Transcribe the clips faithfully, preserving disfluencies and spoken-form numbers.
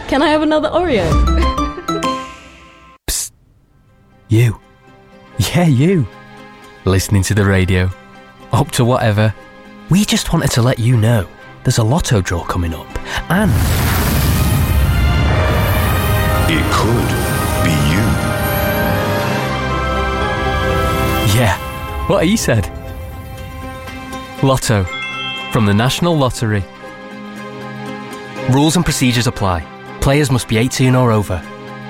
Can I have another Oreo? Psst. You. Yeah, you. Listening to the radio. Up to whatever. We just wanted to let you know there's a lotto draw coming up. And... it could be you. Yeah, what he said. Lotto. From the National Lottery. Rules and procedures apply. Players must be eighteen or over.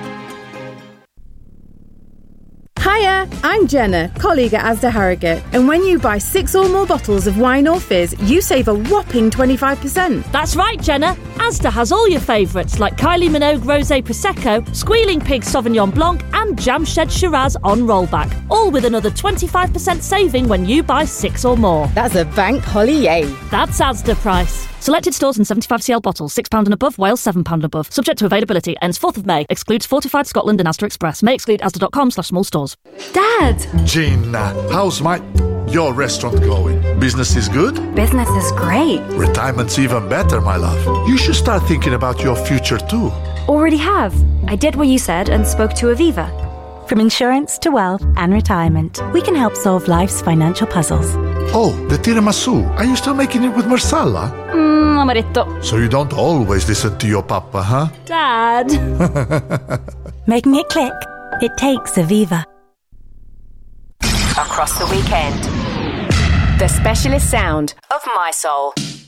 Hiya, I'm Jenna, colleague at Asda Harrogate, and when you buy six or more bottles of wine or fizz, you save a whopping twenty-five percent. That's right, Jenna. Asda has all your favourites like Kylie Minogue Rosé Prosecco, Squealing Pig Sauvignon Blanc and Jamshed Shiraz on rollback, all with another twenty-five percent saving when you buy six or more. That's a bank holiday. That's Asda price. Selected stores in seventy-five c l bottles, six pounds and above, Wales seven pounds and above. Subject to availability. Ends fourth of May. Excludes Fortified Scotland and Asda Express. May exclude asda.com slash small stores. Dad! Gina, how's my... your restaurant going? Business is good? Business is great. Retirement's even better, my love. You should start thinking about your future too. Already have. I did what you said and spoke to Aviva. From insurance to wealth and retirement, we can help solve life's financial puzzles. Oh, the tiramisu. Are you still making it with marsala? Mmm, amaretto. So you don't always listen to your papa, huh? Dad! Making it click? It takes Aviva. Across the weekend. The specialist sound of My Soul.